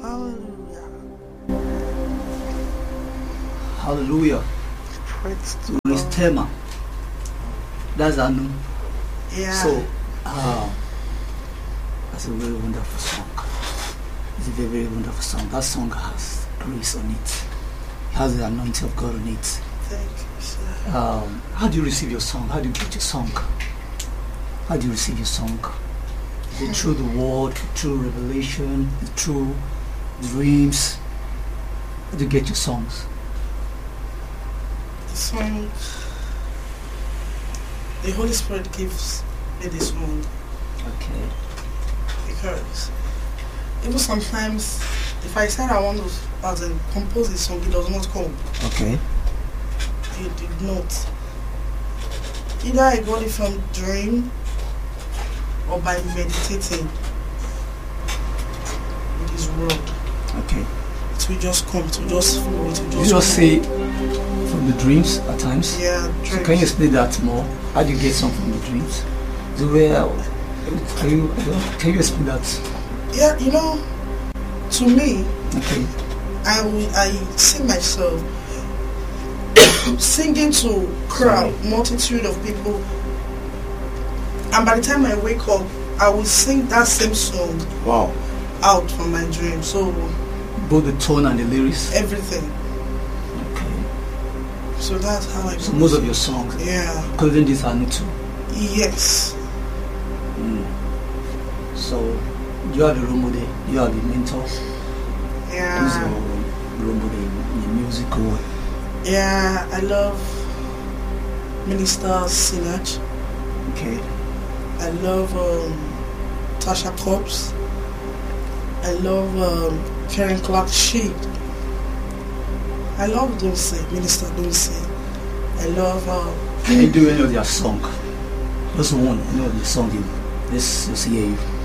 Hallelujah. Hallelujah. Praise to Louis God. Tema. That's our name. Yeah. So, that's a very wonderful song. It's a very, very wonderful song. That song has grace on it. It has the anointing of God on it. Thank you, sir. How do you receive your song? How do you get your song? How do you receive your song? Is it through the word, through revelation, through dreams? How do you get your songs? The song, the Holy Spirit gives me this song Okay. because even sometimes if I said I want to compose a song, it does not come. Okay. It did not. Either I got it from dream or by meditating with His word. Okay. It will just come, it will just flow, it will You just just say from the dreams at times. yeah, So dreams. can you explain that more? How do you get some from the dreams? The way can you explain that? Yeah, to me, Okay. I see myself singing to crowd, multitude of people, and by the time I wake up, I will sing that same song Wow. out from my dream. So Both the tone and the lyrics. everything. Okay. So that's how I. So most of your songs, Yeah. including this Anutu. Yes. So you have a role model, you have a mentor. Who's Yeah. your role model in the music world? Yeah. I love Minister Sinach. Okay. I love Tasha Cobbs. I love Karen Clark Sheed. I love Dulce, Minister Dulce. I love. Can you do any of their song? Just one, any of the song you let's hear you.